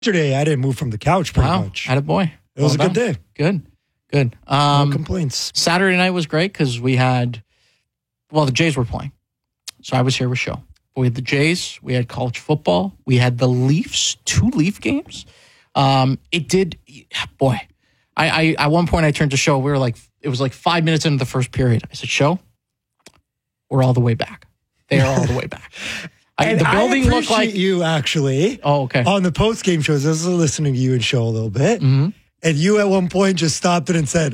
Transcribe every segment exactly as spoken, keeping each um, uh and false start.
Yesterday, I didn't move from the couch pretty wow. much. Attaboy. It was well a good done. day. Good. Good. Um, no complaints. Saturday night was great because we had, well, the Jays were playing. So I was here with show. We had the Jays. We had college football. We had the Leafs, two Leaf games. Um, it did, boy. I, I At one point, I turned to show. We were like, it was like five minutes into the first period. I said, show, we're all the way back. They are all the way back. I, the building I looked like you actually. Oh, okay. On the post game shows, I was listening to you and show a little bit, mm-hmm. and you at one point just stopped it and said,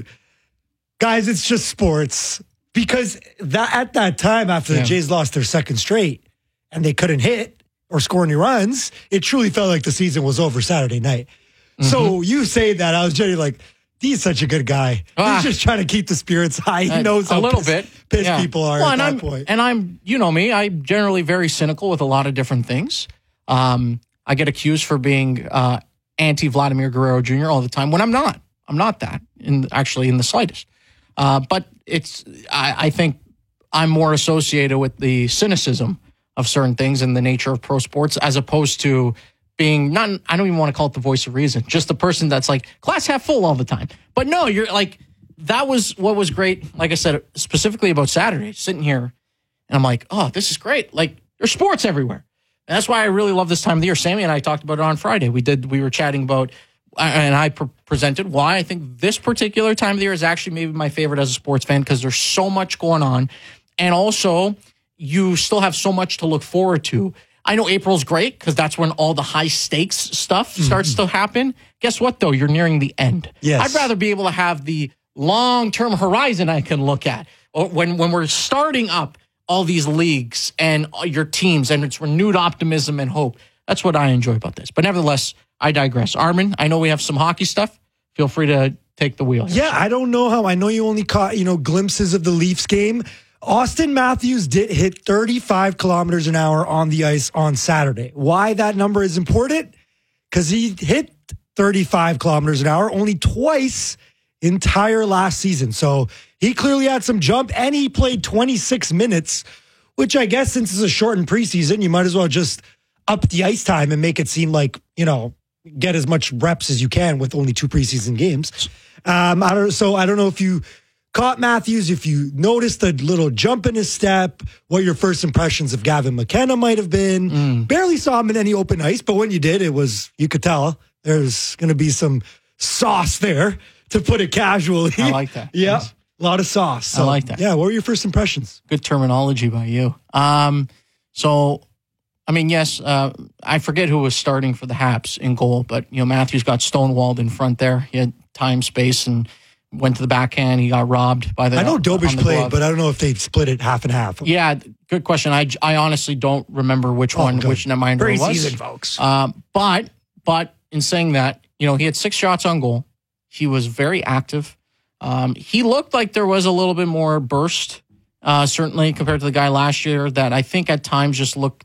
"Guys, it's just sports." Because that at that time, after yeah. the Jays lost their second straight and they couldn't hit or score any runs, it truly felt like the season was over Saturday night. Mm-hmm. So you say that, I was genuinely like, he's such a good guy. Ah. He's just trying to keep the spirits high. He knows uh, how a little pissed, bit. pissed yeah. people are well, at and that I'm, point. And I'm, you know me, I'm generally very cynical with a lot of different things. Um, I get accused for being uh, anti-Vladimir Guerrero Junior all the time when I'm not. I'm not that, in actually in the slightest. Uh, but it's, I, I think I'm more associated with the cynicism of certain things and the nature of pro sports as opposed to being not, I don't even want to call it the voice of reason, just the person that's like glass half full all the time. But no, you're like, that was what was great. Like I said, specifically about Saturday, sitting here and I'm like, oh, this is great. Like there's sports everywhere. And that's why I really love this time of the year. Sammy and I talked about it on Friday. We did, we were chatting about, and I pre- presented why I think this particular time of the year is actually maybe my favorite as a sports fan because there's so much going on. And also you still have so much to look forward to. I know April's great because that's when all the high stakes stuff starts mm-hmm. to happen. Guess what, though? You're nearing the end. Yes. I'd rather be able to have the long-term horizon I can look at. Or when, when we're starting up all these leagues and your teams and it's renewed optimism and hope. That's what I enjoy about this. But nevertheless, I digress. Armin, I know we have some hockey stuff. Feel free to take the wheel here. Yeah, I don't know how. I know you only caught, you know, glimpses of the Leafs game. Austin Matthews did hit thirty-five kilometers an hour on the ice on Saturday. Why that number is important? Because he hit thirty-five kilometers an hour only twice entire last season. So he clearly had some jump, and he played twenty-six minutes, which I guess since it's a shortened preseason, you might as well just up the ice time and make it seem like, you know, get as much reps as you can with only two preseason games. Um, I don't. So I don't know if you caught Matthews, if you noticed a little jump in his step, what your first impressions of Gavin McKenna might have been. Mm. Barely saw him in any open ice, but when you did, it was, you could tell there's going to be some sauce there, to put it casually. I like that. Yeah, yes. A lot of sauce. So, I like that. Yeah, what were your first impressions? Good terminology by you. Um, so, I mean, yes, uh, I forget who was starting for the Habs in goal, but, you know, Matthews got stonewalled in front there. He had time, space, and went to the backhand. He got robbed by the. I know Dobish played, glove. but I don't know if they split it half and half. Yeah, good question. I, I honestly don't remember which oh, one, good. which netminder it was. Preseason, folks. Um, but but in saying that, you know, he had six shots on goal. He was very active. Um, he looked like there was a little bit more burst, uh, certainly compared to the guy last year. That I think at times just looked.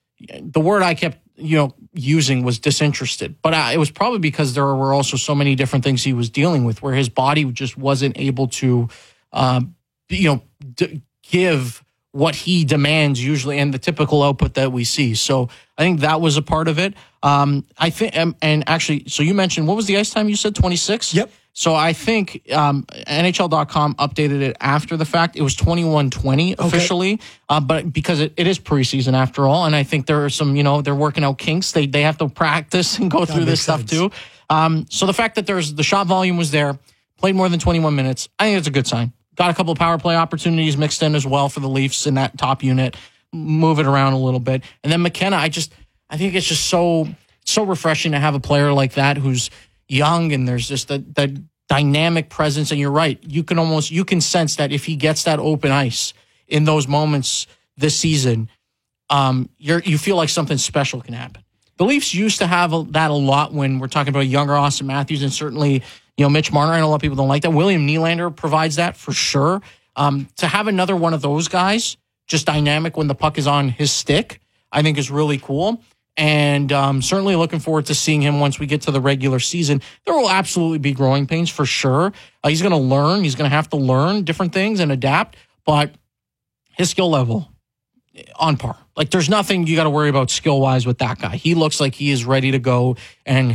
The word I kept, you know, using was disinterested, but I, it was probably because there were also so many different things he was dealing with, where his body just wasn't able to, um, you know, d- give what he demands usually and the typical output that we see. So I think that was a part of it. Um, I think, and, and actually, so you mentioned, what was the ice time you said? twenty-six? Yep. So I think um, N H L dot com updated it after the fact. It was twenty-one twenty officially, okay. uh, but because it, it is preseason after all, and I think there are some, you know, they're working out kinks. They they have to practice and go that through this stuff sense. too. Um, so the fact that there's the shot volume was there, played more than twenty-one minutes, I think it's a good sign. Got a couple of power play opportunities mixed in as well for the Leafs in that top unit. Move it around a little bit, and then McKenna. I just I think it's just so so refreshing to have a player like that who's young, and there's just that that dynamic presence. And you're right, you can almost you can sense that if he gets that open ice in those moments this season, um, you're you feel like something special can happen. The Leafs used to have a, that a lot when we're talking about younger Austin Matthews, and certainly you know Mitch Marner. I know a lot of people don't like that. William Nylander provides that for sure. Um, to have another one of those guys, just dynamic when the puck is on his stick, I think is really cool. And um, certainly looking forward to seeing him once we get to the regular season. There will absolutely be growing pains for sure. Uh, he's going to learn. He's going to have to learn different things and adapt. But his skill level, on par. Like, there's nothing you got to worry about skill wise with that guy. He looks like he is ready to go, and